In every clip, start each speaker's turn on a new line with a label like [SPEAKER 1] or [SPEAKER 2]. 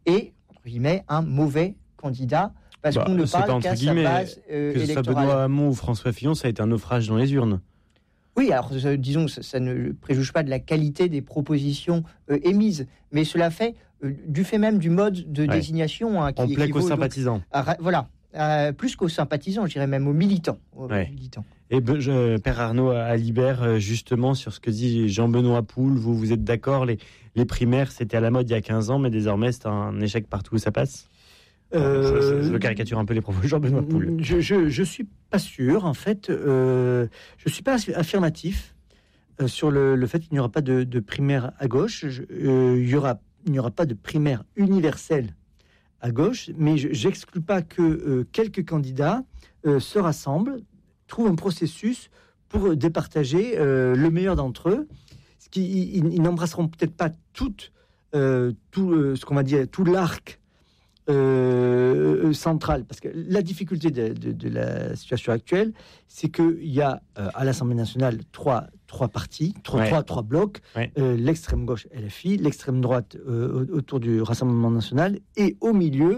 [SPEAKER 1] est, entre guillemets, un mauvais candidat, parce qu'on ne parle qu'à sa base électorale.
[SPEAKER 2] Que ce soit Benoît Hamon ou François Fillon, ça a été un naufrage dans les urnes.
[SPEAKER 1] Oui, alors disons, ça ne préjuge pas de la qualité des propositions émises, mais cela fait, du fait même du mode de désignation...
[SPEAKER 2] Qui on plaît qu'aux sympathisants.
[SPEAKER 1] Voilà, plus qu'aux sympathisants, je dirais même aux militants.
[SPEAKER 2] Et Père Arnaud Alibert, justement, sur ce que dit Jean-Benoît Poul, vous êtes d'accord, les primaires, c'était à la mode il y a 15 ans, mais désormais, c'est un échec partout où ça passe ? Je caricature un peu les propos de Jean-Benoît Poul.
[SPEAKER 3] Je suis pas sûr, en fait. Je suis pas affirmatif sur le fait qu'il n'y aura pas de primaire à gauche. Il n'y aura pas de primaire universelle à gauche, mais j'exclus pas que quelques candidats se rassemblent, trouvent un processus pour départager le meilleur d'entre eux. Ils n'embrasseront peut-être pas tout ce qu'on va dire, tout l'arc centrale, parce que la difficulté de la situation actuelle, c'est qu'il y a à l'Assemblée nationale trois partis, trois blocs, l'extrême gauche LFI, l'extrême droite autour du Rassemblement national, et au milieu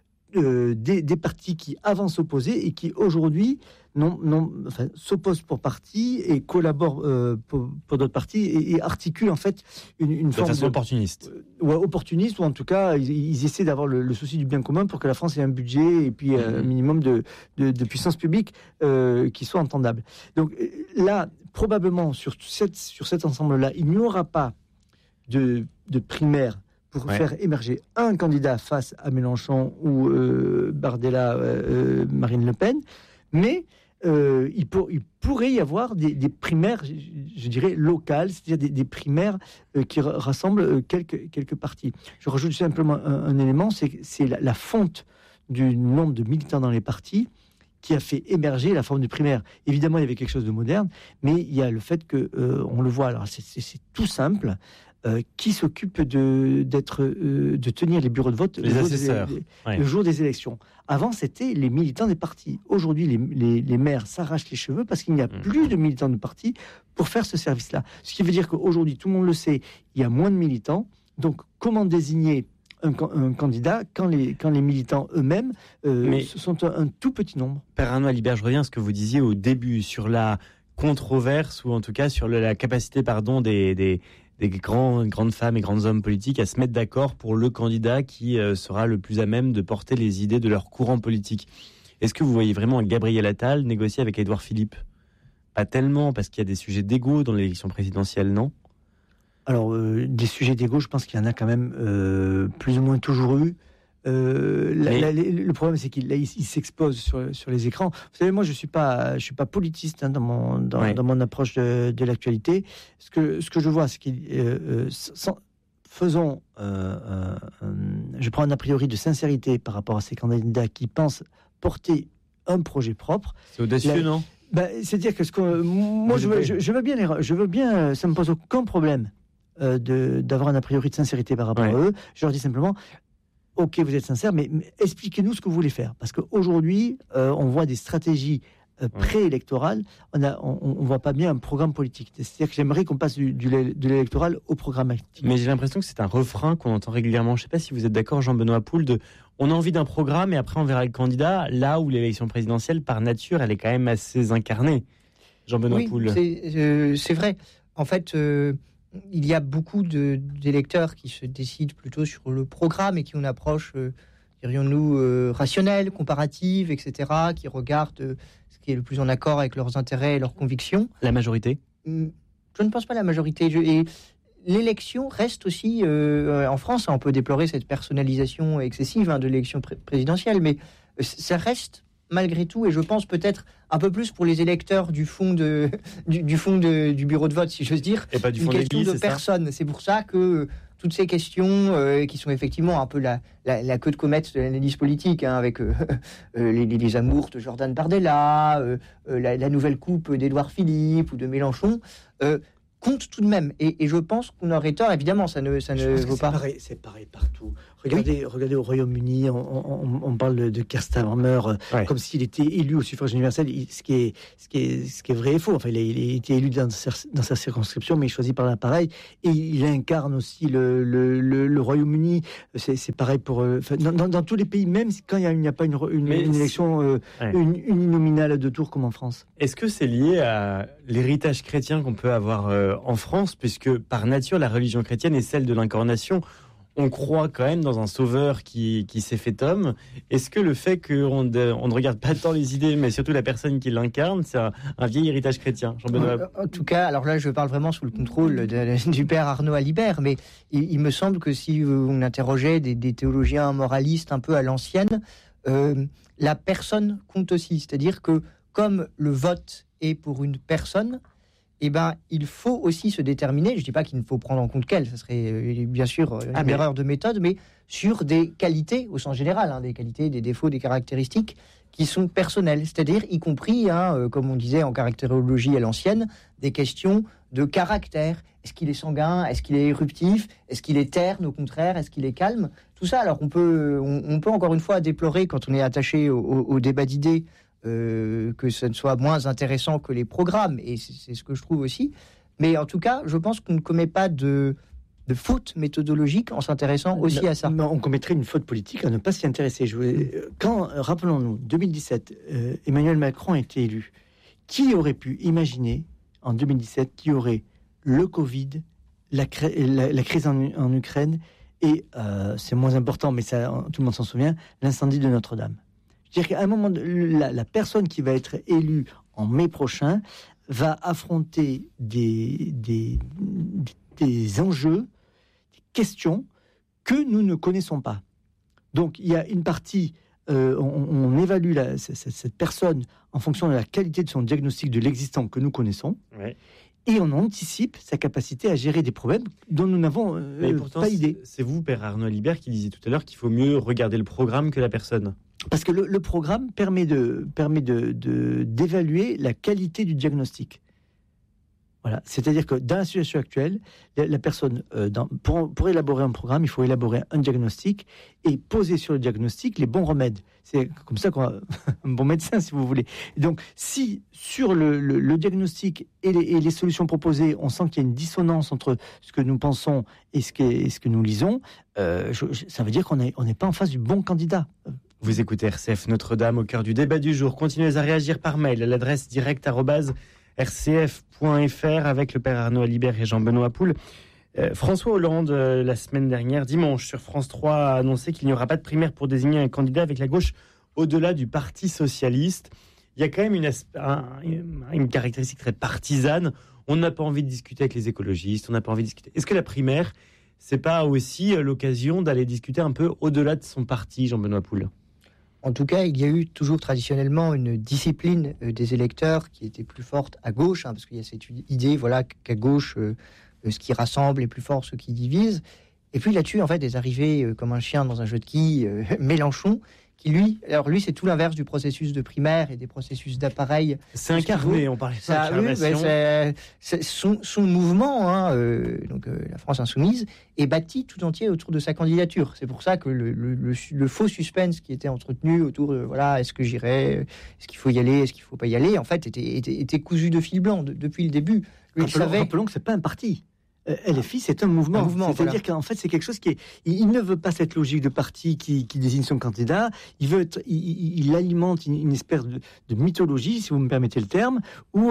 [SPEAKER 3] des partis qui avancent opposés et qui aujourd'hui s'opposent pour partie et collaborent pour d'autres partis et articulent en fait une forme
[SPEAKER 2] de façon opportuniste.
[SPEAKER 3] Opportuniste, ou en tout cas ils essaient d'avoir le souci du bien commun pour que la France ait un budget et puis un minimum de puissance publique qui soit entendable. Donc là, probablement sur cet ensemble-là, il n'y aura pas de primaire pour faire émerger un candidat face à Mélenchon ou Bardella, Marine Le Pen, mais il pourrait y avoir des primaires, je dirais, locales, c'est-à-dire des primaires qui rassemblent quelques partis. Je rajoute simplement un élément, c'est la fonte du nombre de militants dans les partis qui a fait émerger la forme de primaire. Évidemment, il y avait quelque chose de moderne, mais il y a le fait que, on le voit, alors c'est tout simple, qui s'occupe de tenir les bureaux de vote le jour des élections. Avant, c'était les militants des partis. Aujourd'hui, les maires s'arrachent les cheveux parce qu'il n'y a plus de militants de partis pour faire ce service-là. Ce qui veut dire qu'aujourd'hui, tout le monde le sait, il y a moins de militants. Donc, comment désigner un candidat quand les militants eux-mêmes sont un tout petit nombre?
[SPEAKER 2] Père Arnaud Alibert, je reviens à ce que vous disiez au début sur la controverse, ou en tout cas sur la capacité des grandes femmes et grands hommes politiques à se mettre d'accord pour le candidat qui sera le plus à même de porter les idées de leur courant politique. Est-ce que vous voyez vraiment Gabriel Attal négocier avec Édouard Philippe ? Pas tellement, parce qu'il y a des sujets d'égo dans l'élection présidentielle, non ?
[SPEAKER 3] Alors, des sujets d'égo, je pense qu'il y en a quand même plus ou moins toujours eu. Le problème, c'est qu'il s'expose sur les écrans. Vous savez, moi, je suis pas politiste dans mon approche de l'actualité. Ce que je vois, c'est je prends un a priori de sincérité par rapport à ces candidats qui pensent porter un projet propre.
[SPEAKER 2] C'est audacieux, non ?
[SPEAKER 3] C'est-à-dire que moi, je veux bien, ça me pose aucun problème d'avoir un a priori de sincérité par rapport à eux. Je leur dis simplement, ok, vous êtes sincère, mais expliquez-nous ce que vous voulez faire. Parce qu'aujourd'hui, on voit des stratégies préélectorales, on voit pas bien un programme politique. C'est-à-dire que j'aimerais qu'on passe de l'électoral au programmatique.
[SPEAKER 2] Mais j'ai l'impression que c'est un refrain qu'on entend régulièrement. Je ne sais pas si vous êtes d'accord, Jean-Benoît Poul, on a envie d'un programme et après on verra le candidat, là où l'élection présidentielle, par nature, elle est quand même assez incarnée. Jean-Benoît Poul.
[SPEAKER 1] C'est vrai. En fait... il y a beaucoup d'électeurs qui se décident plutôt sur le programme et qui ont une approche, dirions-nous, rationnelle, comparative, etc., qui regardent ce qui est le plus en accord avec leurs intérêts et leurs convictions.
[SPEAKER 2] La majorité ?
[SPEAKER 1] Je ne pense pas la majorité. Et l'élection reste aussi, en France, on peut déplorer cette personnalisation excessive de l'élection présidentielle, mais ça reste malgré tout, et je pense peut-être un peu plus pour les électeurs du fond du bureau de vote, si j'ose dire,
[SPEAKER 2] et pas du fond
[SPEAKER 1] une question de personne. C'est pour ça que toutes ces questions qui sont effectivement un peu la queue de comète de l'analyse politique, avec les amours de Jordan Bardella, la nouvelle coupe d'Édouard Philippe ou de Mélenchon, compte tout de même. Et je pense qu'on aurait tort, évidemment, ça ne vaut pas.
[SPEAKER 3] C'est pareil partout. Regardez au Royaume-Uni, on parle de Keir Starmer comme s'il était élu au suffrage universel, ce qui est vrai et faux. Enfin, il a été élu dans sa circonscription, mais il choisit par l'appareil et il incarne aussi le Royaume-Uni. C'est pareil pour dans tous les pays, même quand il n'y a pas une élection uninominale de tour comme en France.
[SPEAKER 2] Est-ce que c'est lié à l'héritage chrétien qu'on peut avoir en France, puisque par nature la religion chrétienne est celle de l'incarnation? On croit quand même dans un sauveur qui s'est fait homme. Est-ce que le fait qu'on ne regarde pas tant les idées, mais surtout la personne qui l'incarne, c'est un vieil héritage chrétien, Jean-Benoît?
[SPEAKER 1] En tout cas, alors là, je parle vraiment sous le contrôle du père Arnaud Alibert, mais il me semble que si on interrogeait des théologiens moralistes un peu à l'ancienne, la personne compte aussi. C'est-à-dire que comme le vote est pour une personne, il faut aussi se déterminer, je ne dis pas qu'il ne faut prendre en compte qu'elle, ça serait bien sûr une erreur de méthode, mais sur des qualités au sens général, des qualités, des défauts, des caractéristiques qui sont personnelles, c'est-à-dire y compris, comme on disait en caractérologie à l'ancienne, des questions de caractère. Est-ce qu'il est sanguin? Est-ce qu'il est éruptif? Est-ce qu'il est terne, au contraire? Est-ce qu'il est calme? Tout ça, alors on peut encore une fois déplorer, quand on est attaché au débat d'idées, que ce ne soit moins intéressant que les programmes, et c'est ce que je trouve aussi. Mais en tout cas, je pense qu'on ne commet pas de faute méthodologique en s'intéressant aussi à ça.
[SPEAKER 3] On commettrait une faute politique à ne pas s'y intéresser. Rappelons-nous, 2017, Emmanuel Macron a été élu. Qui aurait pu imaginer, en 2017, qu'il y aurait le Covid, la crise en Ukraine, et c'est moins important, mais ça, tout le monde s'en souvient, l'incendie de Notre-Dame. C'est-à-dire qu'à un moment, la personne qui va être élue en mai prochain va affronter des enjeux, des questions que nous ne connaissons pas. Donc, il y a une partie, on évalue cette personne en fonction de la qualité de son diagnostic de l'existant que nous connaissons, et on anticipe sa capacité à gérer des problèmes dont nous n'avons pas idée.
[SPEAKER 2] C'est vous, père Arnaud Alibert, qui disiez tout à l'heure qu'il faut mieux regarder le programme que la personne.
[SPEAKER 3] Parce que le programme permet d'évaluer la qualité du diagnostic. Voilà. C'est-à-dire que dans la situation actuelle, la personne, pour élaborer un programme, il faut élaborer un diagnostic et poser sur le diagnostic les bons remèdes. C'est comme ça qu'on a un bon médecin, si vous voulez. Et donc, si sur le diagnostic et les solutions proposées, on sent qu'il y a une dissonance entre ce que nous pensons et ce que nous lisons, ça veut dire qu'on n'est pas en face du bon candidat.
[SPEAKER 2] Vous écoutez RCF Notre-Dame au cœur du débat du jour. Continuez à réagir par mail à l'adresse direct@rcf.fr avec le père Arnaud Alibert et Jean-Benoît Poul. François Hollande, la semaine dernière, dimanche, sur France 3, a annoncé qu'il n'y aura pas de primaire pour désigner un candidat avec la gauche au-delà du Parti socialiste. Il y a quand même une caractéristique très partisane. On n'a pas envie de discuter avec les écologistes, on n'a pas envie de discuter. Est-ce que la primaire, c'est pas aussi l'occasion d'aller discuter un peu au-delà de son parti, Jean-Benoît Poul?
[SPEAKER 1] En tout cas, il y a eu toujours traditionnellement une discipline des électeurs qui était plus forte à gauche, parce qu'il y a cette idée qu'à gauche, ce qui rassemble est plus fort, ce qui divise. Et puis là-dessus, en fait, est arrivé comme un chien dans un jeu de quilles, Mélenchon, qui lui, c'est tout l'inverse du processus de primaire et des processus d'appareil.
[SPEAKER 2] C'est incarné, on parlait de ça.
[SPEAKER 1] C'est son mouvement, donc la France Insoumise, est bâti tout entier autour de sa candidature. C'est pour ça que le faux suspense qui était entretenu autour de est-ce que j'irai, est-ce qu'il faut y aller, est-ce qu'il ne faut pas y aller, en fait, était cousu de fil blanc depuis le début.
[SPEAKER 3] Rappelons que c'est pas un parti. LFI, c'est un mouvement. C'est-à-dire qu'en fait, c'est quelque chose il ne veut pas cette logique de parti qui désigne son candidat. Il alimente une espèce de mythologie, si vous me permettez le terme, où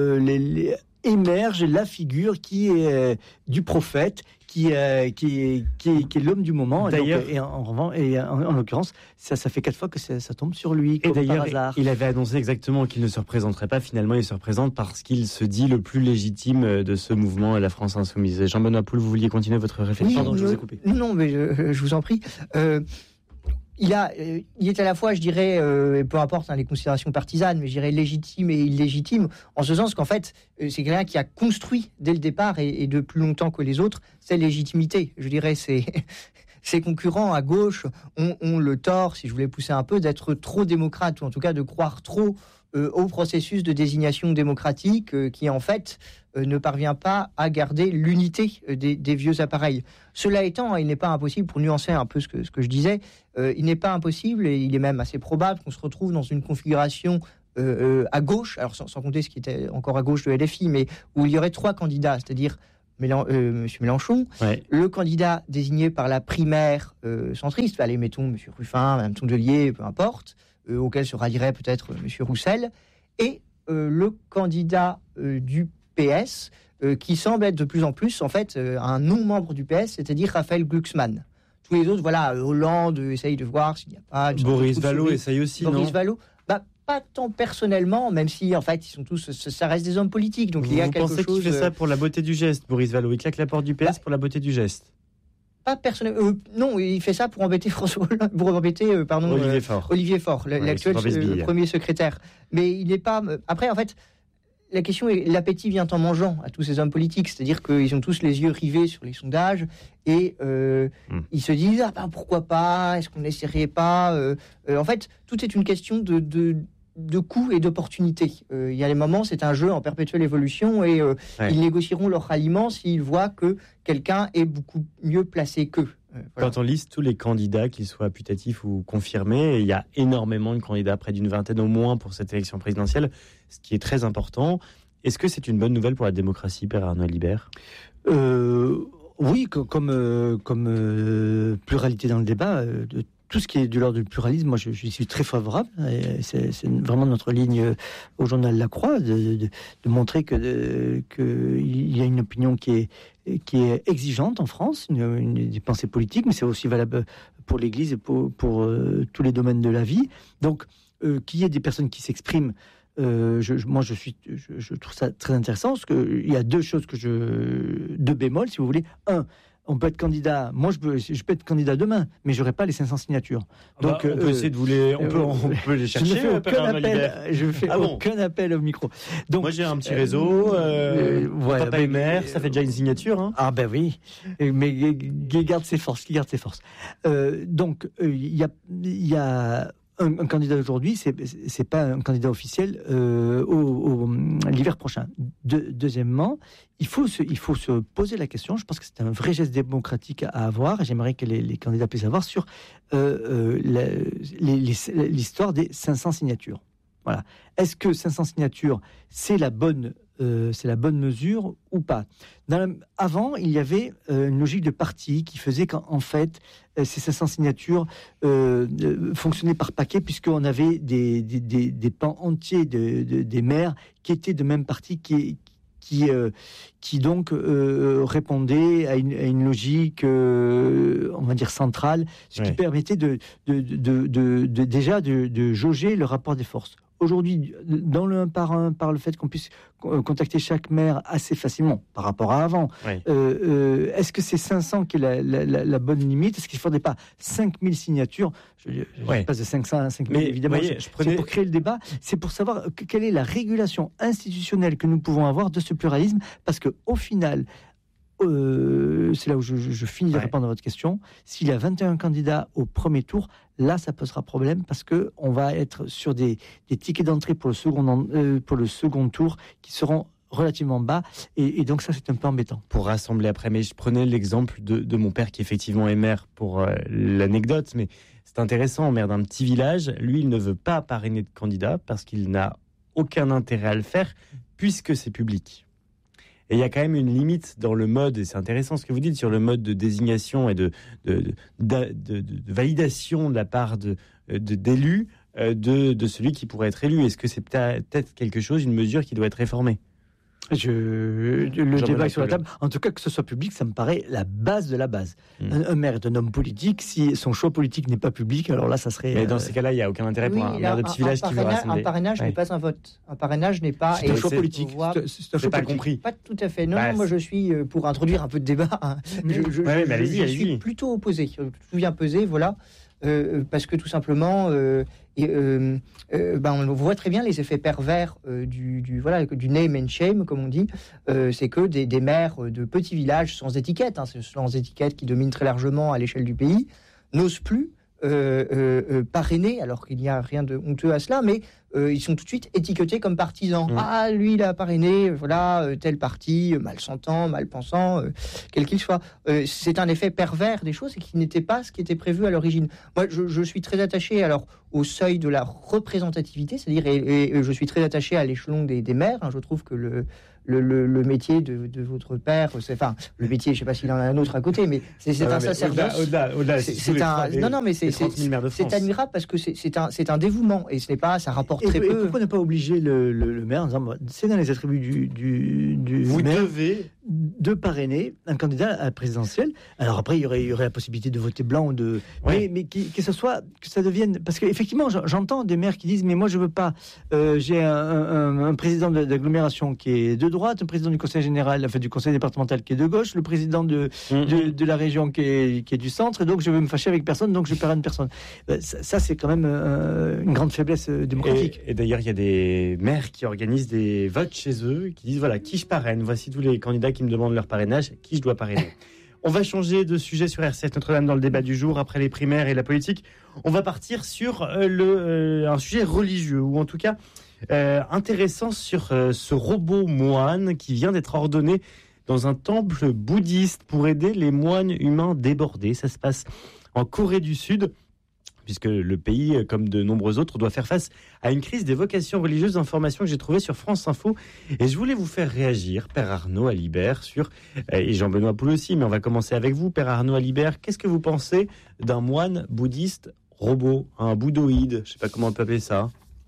[SPEAKER 3] émerge la figure qui est du prophète, qui est l'homme du moment.
[SPEAKER 2] D'ailleurs,
[SPEAKER 3] en l'occurrence, ça fait 4 fois que ça tombe sur lui.
[SPEAKER 2] Et d'ailleurs, il avait annoncé exactement qu'il ne se représenterait pas. Finalement, il se représente parce qu'il se dit le plus légitime de ce mouvement, la France Insoumise. Jean-Benoît Poul, vous vouliez continuer votre réflexion?
[SPEAKER 1] Pardon, je vous ai coupé. Non, mais je vous en prie. Il est à la fois, je dirais, peu importe les considérations partisanes, mais je dirais légitime et illégitime, en ce sens qu'en fait, c'est quelqu'un qui a construit dès le départ et de plus longtemps que les autres cette légitimité. Je dirais, ses concurrents à gauche ont le tort, si je voulais pousser un peu, d'être trop démocrates, ou en tout cas de croire trop au processus de désignation démocratique qui, en fait, ne parvient pas à garder l'unité des vieux appareils. Cela étant, il n'est pas impossible, pour nuancer un peu ce que je disais, il n'est pas impossible, et il est même assez probable qu'on se retrouve dans une configuration à gauche, alors sans compter ce qui était encore à gauche de LFI, mais où il y aurait 3 candidats, c'est-à-dire M. Mélenchon, le candidat désigné par la primaire centriste, allez, mettons M. Ruffin, Mme Tondelier, peu importe, auquel se rallierait peut-être M. Roussel, et le candidat du PS, qui semble être de plus en plus, en fait, un non-membre du PS, c'est-à-dire Raphaël Glucksmann. Tous les autres, voilà, Hollande essaye de voir s'il n'y a pas...
[SPEAKER 2] Boris Vallaud essaye aussi, non ?
[SPEAKER 1] Boris Vallaud, pas tant personnellement, même si, en fait, ils sont tous... Ça reste des hommes politiques, donc il y a quelque chose...
[SPEAKER 2] Vous pensez qu'il fait ça pour la beauté du geste, Boris Vallaud ? Il claque la porte du PS pour la beauté du geste ?
[SPEAKER 1] Pas personnellement. Non, il fait ça pour embêter Olivier Faure, l'actuel premier secrétaire. Mais il n'est pas. Après, en fait, la question est l'appétit vient en mangeant à tous ces hommes politiques, c'est-à-dire qu'ils ont tous les yeux rivés sur les sondages et ils se disent pourquoi pas, est-ce qu'on n'essaierait pas en fait, tout est une question de coût et d'opportunité. Il y a des moments, c'est un jeu en perpétuelle évolution et ils négocieront leur ralliement s'ils voient que quelqu'un est beaucoup mieux placé qu'eux.
[SPEAKER 2] Quand on liste tous les candidats, qu'ils soient putatifs ou confirmés, il y a énormément de candidats, près d'une vingtaine au moins pour cette élection présidentielle, ce qui est très important. Est-ce que c'est une bonne nouvelle pour la démocratie, Père Arnaud Libert ?
[SPEAKER 3] Oui, comme pluralité dans le débat, de tout ce qui est de l'ordre du pluralisme, moi je suis très favorable. Et c'est vraiment notre ligne au journal La Croix, de montrer qu'il y a une opinion qui est exigeante en France, des pensées politiques, mais c'est aussi valable pour l'Église et pour tous les domaines de la vie. Donc, qu'il y ait des personnes qui s'expriment, je trouve ça très intéressant, parce qu'il y a deux bémols, si vous voulez. Un, on peut être candidat. Moi, je peux être candidat demain, mais j'aurai pas les 500 signatures. Donc,
[SPEAKER 2] on peut essayer de vous les. On peut les chercher.
[SPEAKER 3] Je ne fais aucun appel au micro. Donc,
[SPEAKER 2] moi, j'ai un petit réseau. Papa et mère, ça fait déjà une signature. Hein.
[SPEAKER 3] Ah ben oui, mais qui garde ses forces. Donc, il y a un candidat aujourd'hui, c'est pas un candidat officiel l'hiver prochain. Deuxièmement, il faut se poser la question. Je pense que c'est un vrai geste démocratique à avoir. Et j'aimerais que les candidats puissent avoir sur l'histoire des 500 signatures. Voilà. Est-ce que 500 signatures, c'est la bonne mesure ou pas ? Avant, il y avait une logique de parti qui faisait qu'en fait, ces 500 signatures fonctionnaient par paquet, puisqu'on avait des pans entiers des maires qui étaient de même parti, qui donc répondaient à une logique, on va dire, centrale, ce qui permettait déjà de jauger le rapport des forces. Aujourd'hui, dans le 1 par 1, par le fait qu'on puisse contacter chaque maire assez facilement par rapport à avant, est-ce que c'est 500 qui est la bonne limite ? Est-ce qu'il ne faudrait pas 5000 signatures ? Je passe de 500 à 5000, évidemment. C'est pour créer le débat, c'est pour savoir quelle est la régulation institutionnelle que nous pouvons avoir de ce pluralisme, parce qu'au final, c'est là où je finis de répondre à votre question. S'il y a 21 candidats au premier tour, là, ça posera problème, parce qu'on va être sur des tickets d'entrée pour le second tour qui seront relativement bas, et donc ça, c'est un peu embêtant.
[SPEAKER 2] Pour rassembler après, mais je prenais l'exemple de mon père qui effectivement est maire pour l'anecdote, mais c'est intéressant, maire d'un petit village, lui, il ne veut pas parrainer de candidat parce qu'il n'a aucun intérêt à le faire, puisque c'est public. Et il y a quand même une limite dans le mode, et c'est intéressant ce que vous dites sur le mode de désignation et de validation de la part d'élus de celui qui pourrait être élu. Est-ce que c'est peut-être quelque chose, une mesure qui doit être réformée ?
[SPEAKER 3] Le débat est sur la table. En tout cas, que ce soit public, ça me paraît la base de la base. Un maire est un homme politique. Si son choix politique n'est pas public, alors là, ça serait...
[SPEAKER 2] Mais dans ces cas-là, il n'y a aucun intérêt pour un maire de petit village qui veut rassembler.
[SPEAKER 1] Un parrainage n'est pas un vote. Un parrainage n'est pas...
[SPEAKER 2] C'est un choix politique.
[SPEAKER 3] C'est un choix
[SPEAKER 2] pas compris.
[SPEAKER 1] Pas tout à fait. Non, moi, je suis, pour introduire un peu de débat, je suis plutôt opposé. Tout vient peser, voilà. Parce que tout simplement, on voit très bien les effets pervers du name and shame, comme on dit. C'est que des maires de petits villages sans étiquette, sans étiquette qui dominent très largement à l'échelle du pays, n'osent plus parrainer, alors qu'il n'y a rien de honteux à cela, mais ils sont tout de suite étiquetés comme partisans. Ah, lui, il a parrainé, voilà, tel parti, mal sentant, mal pensant, quel qu'il soit. C'est un effet pervers des choses et qui n'était pas ce qui était prévu à l'origine. Moi, je suis très attaché alors au seuil de la représentativité, c'est-à-dire, et je suis très attaché à l'échelon des maires. Je trouve que le métier de votre père, enfin, le métier, je ne sais pas s'il en a un autre à côté, mais c'est un sacerdoce.
[SPEAKER 2] Au-delà,
[SPEAKER 1] c'est admirable parce que c'est un dévouement et ce n'est pas, ça rapporte très peu.
[SPEAKER 3] Pourquoi ne pas obliger le maire en disant, c'est dans les attributs du
[SPEAKER 2] vous
[SPEAKER 3] maire
[SPEAKER 2] devez
[SPEAKER 3] de parrainer un candidat à la présidentielle. Alors après, il y aurait la possibilité de voter blanc ou de, mais que ça devienne, parce qu'effectivement, j'entends des maires qui disent, mais moi je veux pas, j'ai un président d'agglomération qui est de droite, un président du conseil général, du conseil départemental qui est de gauche, le président de la région qui est du centre, et donc je veux me fâcher avec personne, donc je parraine personne. Ça c'est quand même une grande faiblesse démocratique.
[SPEAKER 2] Et d'ailleurs, il y a des maires qui organisent des votes chez eux, qui disent, voilà, qui je parraine, voici tous les candidats qui me demandent leur parrainage, qui je dois parrainer. On va changer de sujet sur RCF Notre-Dame dans le débat du jour, après les primaires et la politique. On va partir sur un sujet religieux, ou en tout cas intéressant, sur ce robot moine qui vient d'être ordonné dans un temple bouddhiste pour aider les moines humains débordés. Ça se passe en Corée du Sud, puisque le pays, comme de nombreux autres, doit faire face à une crise des vocations religieuses. Information que j'ai trouvée sur France Info. Et je voulais vous faire réagir, Père Arnaud Alibert, et Jean-Benoît Poul aussi, mais on va commencer avec vous, Père Arnaud Alibert. Qu'est-ce que vous pensez d'un moine bouddhiste robot, un bouddhoïde, je ne sais pas comment on peut appeler ça.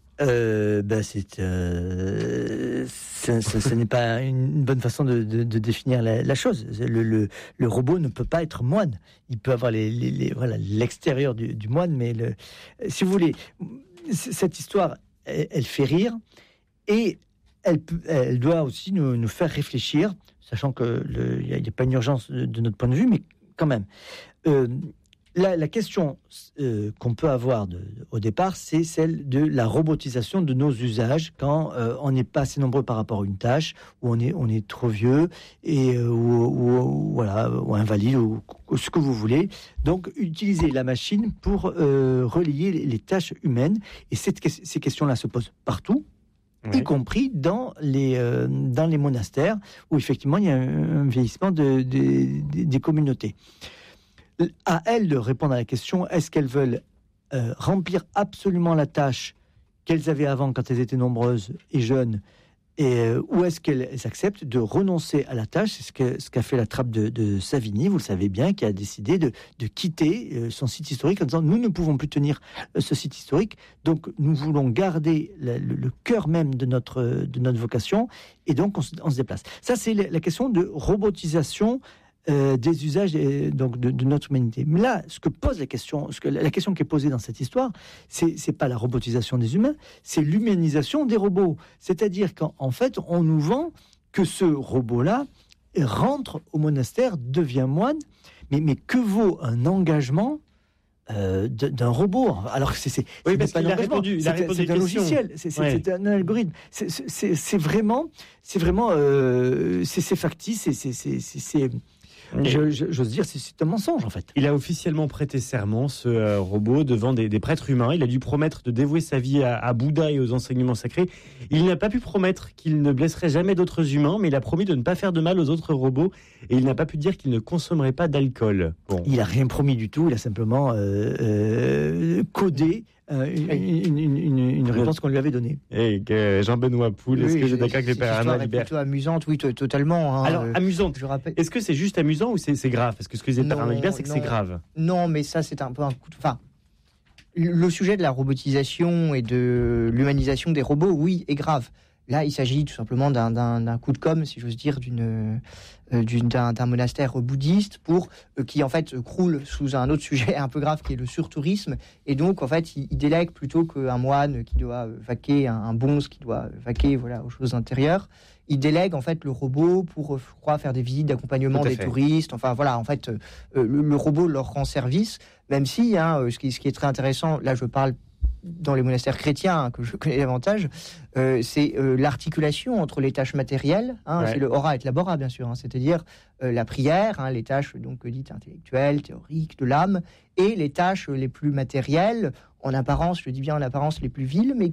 [SPEAKER 3] Ce n'est pas une bonne façon de définir la chose. Le robot ne peut pas être moine. Il peut avoir l'extérieur du moine, mais si vous voulez, cette histoire, elle fait rire et elle doit aussi nous faire réfléchir, sachant qu'il n'y a pas une urgence de notre point de vue, mais quand même. La question qu'on peut avoir au départ, c'est celle de la robotisation de nos usages quand on n'est pas assez nombreux par rapport à une tâche, où on est trop vieux et ou invalide ou ce que vous voulez. Donc, utiliser la machine pour relayer les tâches humaines. Et ces questions-là se posent partout. Oui. Y compris dans les monastères, où effectivement il y a un vieillissement des communautés. À elles de répondre à la question, est-ce qu'elles veulent remplir absolument la tâche qu'elles avaient avant quand elles étaient nombreuses et jeunes, ou est-ce qu'elles acceptent de renoncer à la tâche? C'est ce qu'a fait la trappe de Savigny, vous le savez bien, qui a décidé de quitter son site historique en disant, nous ne pouvons plus tenir ce site historique, donc nous voulons garder le cœur même de notre vocation, et donc on se déplace. Ça, c'est la question de robotisation des usages donc de notre humanité. Mais là, ce que pose la question qui est posée dans cette histoire, c'est pas la robotisation des humains, c'est l'humanisation des robots. C'est-à-dire qu'en fait, on nous vend que ce robot-là rentre au monastère, devient moine, mais que vaut un engagement d'un robot? Alors que c'est
[SPEAKER 2] pas un engagement, c'est un
[SPEAKER 3] logiciel, c'est un algorithme. C'est vraiment c'est factice, j'ose dire, c'est un mensonge en fait.
[SPEAKER 2] Il a officiellement prêté serment, ce robot, devant des prêtres humains. Il a dû promettre de dévouer sa vie à Bouddha et aux enseignements sacrés. Il n'a pas pu promettre qu'il ne blesserait jamais d'autres humains, mais il a promis de ne pas faire de mal aux autres robots. Et il n'a pas pu dire qu'il ne consommerait pas d'alcool. Bon.
[SPEAKER 3] Il n'a rien promis du tout, il a simplement codé une réponse qu'on lui avait donnée.
[SPEAKER 2] Et Jean-Benoît Poul, est-ce que j'ai d'accord avec les Pères Arnaud Alibert?
[SPEAKER 1] C'est plutôt amusante, oui, totalement.
[SPEAKER 2] Alors, amusante, je rappelle. Est-ce que c'est juste amusant ou c'est grave? Parce que ce que disait Père Arnaud Alibert, c'est que c'est grave.
[SPEAKER 1] Non, mais ça, c'est un peu un coup de... Enfin, le sujet de la robotisation et de l'humanisation des robots, oui, est grave. Là, il s'agit tout simplement d'un coup de com', si j'ose dire, d'un monastère bouddhiste qui en fait croule sous un autre sujet un peu grave qui est le surtourisme. Et donc, en fait, il délègue plutôt qu'un moine qui doit vaquer, un bonze qui doit vaquer aux choses intérieures. Il délègue en fait le robot pour, je crois, faire des visites d'accompagnement des touristes. Enfin voilà, en fait, le robot leur rend service, même si, ce qui est très intéressant, là je parle dans les monastères chrétiens que je connais davantage, c'est l'articulation entre les tâches matérielles, c'est le ora et le labora bien sûr, c'est-à-dire la prière, les tâches donc dites intellectuelles, théoriques, de l'âme, et les tâches les plus matérielles, en apparence, je dis bien en apparence, les plus viles, mais qui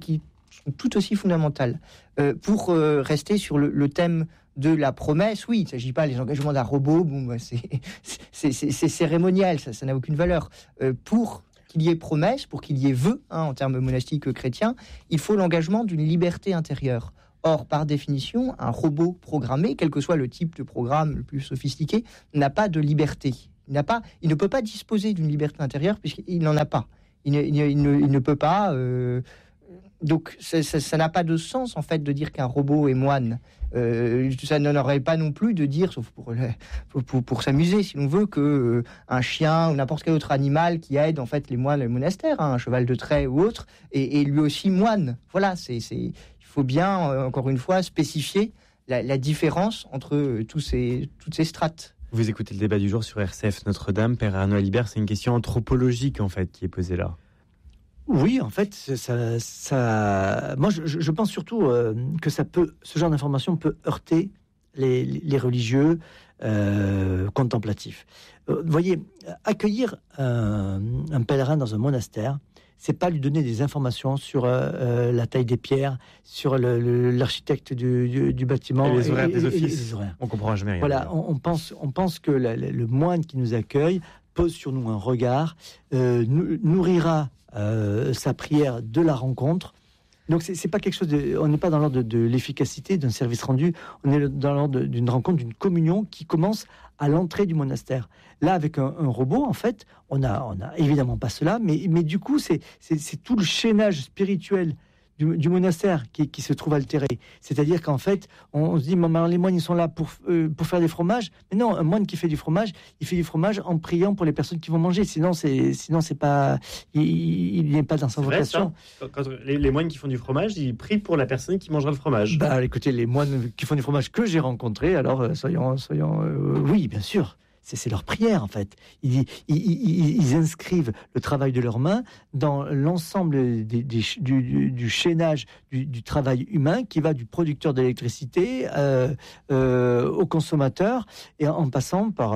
[SPEAKER 1] sont tout aussi fondamentales. Pour rester sur le thème de la promesse, oui, il ne s'agit pas des engagements d'un robot, c'est cérémonial, ça n'a aucune valeur. Pour qu'il y ait promesse, pour qu'il y ait vœu, en termes monastiques chrétiens, il faut l'engagement d'une liberté intérieure. Or, par définition, un robot programmé, quel que soit le type de programme le plus sophistiqué, n'a pas de liberté. Il ne peut pas disposer d'une liberté intérieure puisqu'il n'en a pas. Il ne peut pas... Donc, ça n'a pas de sens, en fait, de dire qu'un robot est moine. Ça n'aurait pas non plus de dire, sauf pour s'amuser, si l'on veut, qu'un chien ou n'importe quel autre animal qui aide, en fait, les moines, les monastères, un cheval de trait ou autre, est lui aussi moine. Voilà, il faut bien, encore une fois, spécifier la différence entre toutes ces strates.
[SPEAKER 2] Vous écoutez le débat du jour sur RCF Notre-Dame. Père Arnaud Alibert, c'est une question anthropologique, en fait, qui est posée là.
[SPEAKER 3] Oui, en fait, moi, je pense surtout que ce genre d'information peut heurter les religieux contemplatifs. Vous voyez, accueillir un pèlerin dans un monastère, c'est pas lui donner des informations sur la taille des pierres, sur l'architecte du bâtiment
[SPEAKER 2] et les horaires des offices.
[SPEAKER 3] Les horaires.
[SPEAKER 2] On comprend jamais rien.
[SPEAKER 3] Voilà, on pense que le moine qui nous accueille pose sur nous un regard, nourrira sa prière de la rencontre. Donc c'est pas quelque chose on n'est pas dans l'ordre de l'efficacité d'un service rendu, on est dans l'ordre d'une rencontre, d'une communion qui commence à l'entrée du monastère. Là, avec un robot, en fait, on a évidemment pas cela, mais du coup, c'est tout le chaînage spirituel du monastère qui se trouve altéré. C'est-à-dire qu'en fait, on se dit, les moines, ils sont là pour faire des fromages. Mais non, un moine qui fait du fromage, il fait du fromage en priant pour les personnes qui vont manger. Sinon, c'est pas, il n'est pas dans sa vocation.
[SPEAKER 2] Quand les moines qui font du fromage, ils prient pour la personne qui mangera le fromage.
[SPEAKER 3] Écoutez, les moines qui font du fromage que j'ai rencontrés, alors soyons oui, bien sûr. C'est leur prière, en fait. Ils inscrivent le travail de leurs mains dans l'ensemble du chaînage du travail humain qui va du producteur d'électricité au consommateur, et en passant par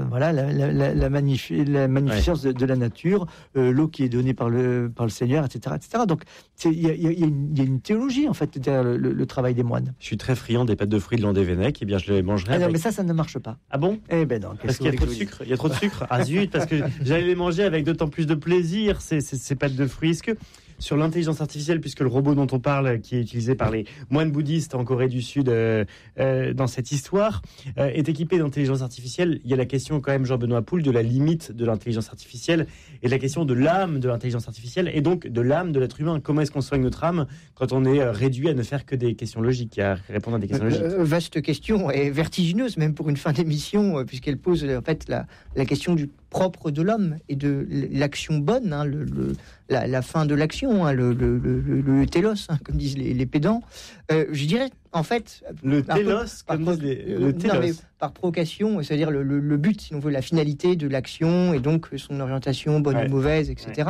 [SPEAKER 3] la magnificence de la nature, l'eau qui est donnée par le Seigneur, etc. etc. Donc, il y a une théologie, en fait, derrière le travail des moines.
[SPEAKER 2] Je suis très friand des pâtes de fruits de Landévennec, et bien je les mangerai.
[SPEAKER 3] Non, mais ça ne marche pas.
[SPEAKER 2] Ah bon ?
[SPEAKER 3] Eh ben non.
[SPEAKER 2] Parce qu'il y a trop de sucre. Il y a trop de sucre. Ah zut, parce que j'allais les manger avec d'autant plus de plaisir, ces pâtes de fruits. Est-ce que sur l'intelligence artificielle, puisque le robot dont on parle, qui est utilisé par les moines bouddhistes en Corée du Sud dans cette histoire, est équipé d'intelligence artificielle, il y a la question quand même, Jean-Benoît Poul, de la limite de l'intelligence artificielle et la question de l'âme de l'intelligence artificielle et donc de l'âme de l'être humain. Comment est-ce qu'on soigne notre âme quand on est réduit à ne faire que des questions logiques, à répondre à des questions logiques ?
[SPEAKER 1] Vaste question et vertigineuse même pour une fin d'émission, puisqu'elle pose en fait la question du propre de l'homme et de l'action bonne, la fin de l'action, le télos, comme disent les pédants. Je dirais, en fait...
[SPEAKER 2] Le télos, comme disent le télos.
[SPEAKER 1] Non, mais par provocation, c'est-à-dire le but, si l'on veut, la finalité de l'action, et donc son orientation, bonne ou mauvaise, etc.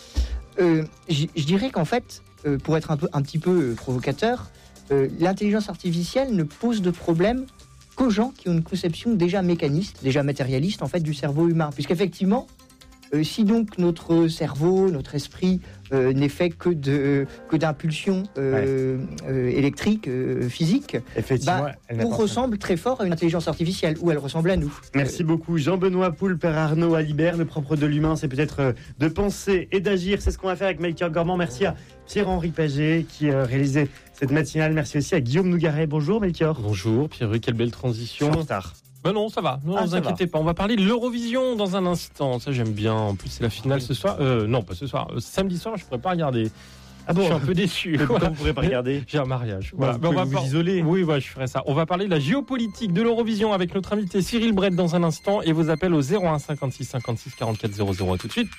[SPEAKER 1] Je dirais qu'en fait, pour être un petit peu provocateur, l'intelligence artificielle ne pose de problème qu'aux gens qui ont une conception déjà mécaniste, déjà matérialiste, en fait, du cerveau humain. Puisqu'effectivement, si donc notre cerveau, notre esprit n'est fait que d'impulsions électriques, physiques, on ressemble très fort à une intelligence artificielle, ou elle ressemble à nous.
[SPEAKER 2] Merci beaucoup Jean-Benoît Poul, Père Arnaud Alibert. Le propre de l'humain, c'est peut-être de penser et d'agir. C'est ce qu'on va faire avec Melchior Gormand. Merci à Pierre-Henri Paget qui réalisait cette matinale. Merci aussi à Guillaume Nougaret. Bonjour Melchior.
[SPEAKER 4] Bonjour Pierre-Henri, quelle belle transition.
[SPEAKER 2] Je suis en retard.
[SPEAKER 4] Ben non, ça va. Ne vous inquiétez pas. On va parler de l'Eurovision dans un instant. Ça, j'aime bien. En plus, c'est la finale ce soir. Non, pas ce soir. Samedi soir, je ne pourrais pas regarder. Ah bon, je suis un peu déçu.
[SPEAKER 2] Pourquoi vous ne pourrez pas regarder ?
[SPEAKER 4] J'ai un mariage.
[SPEAKER 2] Voilà. On va vous isoler.
[SPEAKER 4] Oui, je ferai ça. On va parler de la géopolitique de l'Eurovision avec notre invité Cyril Brett dans un instant et vos appels au 01 56 56 44 00. À tout de suite.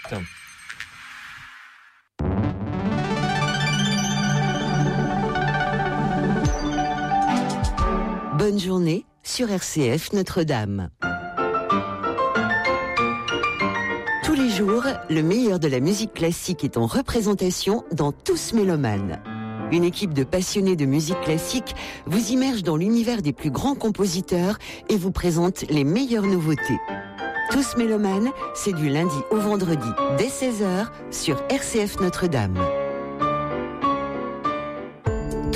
[SPEAKER 5] Bonne journée sur RCF Notre-Dame. Tous les jours, le meilleur de la musique classique est en représentation dans Tous Mélomanes. Une équipe de passionnés de musique classique vous immerge dans l'univers des plus grands compositeurs et vous présente les meilleures nouveautés. Tous Mélomanes, c'est du lundi au vendredi dès 16h sur RCF Notre-Dame.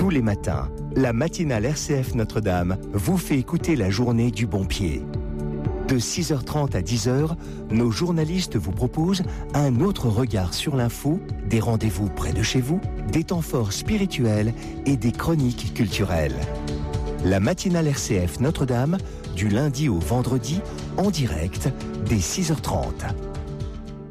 [SPEAKER 6] Tous les matins, la matinale RCF Notre-Dame vous fait écouter la journée du bon pied. De 6h30 à 10h, nos journalistes vous proposent un autre regard sur l'info, des rendez-vous près de chez vous, des temps forts spirituels et des chroniques culturelles. La matinale RCF Notre-Dame, du lundi au vendredi, en direct, dès 6h30.